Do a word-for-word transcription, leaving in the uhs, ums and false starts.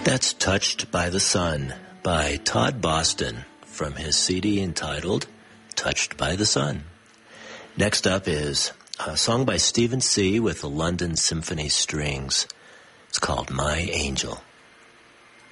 That's Touched by the Sun by Todd Boston from his C D entitled Touched by the Sun. Next up is a song by Stephen C. with the London Symphony Strings. It's called My Angel.